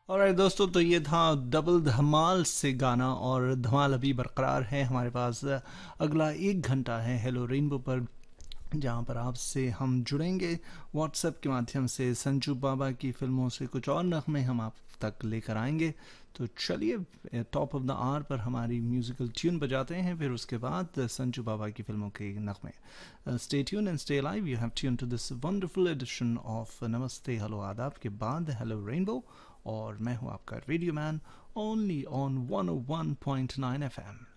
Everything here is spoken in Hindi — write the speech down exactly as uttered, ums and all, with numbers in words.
ऑलराइट दोस्तों, तो ये था डबल धमाल से गाना। और धमाल अभी बरकरार है हमारे पास। अगला एक घंटा है हेलो रेनबो पर, जहाँ पर आपसे हम जुड़ेंगे व्हाट्सएप के माध्यम से। संजू बाबा की फिल्मों से कुछ और नगमे हम आप तक लेकर आएंगे। तो चलिए, टॉप ऑफ द आवर पर हमारी म्यूजिकल ट्यून बजाते हैं, फिर उसके बाद संजू बाबा की फिल्मों के नगमे। Stay tune and stay live. You have tune to this wonderful addition of नमस्ते हेलो आदाब के बाद हेलो रेनबो। और मैं हूँ आपका radio man, only on one O one point nine F M.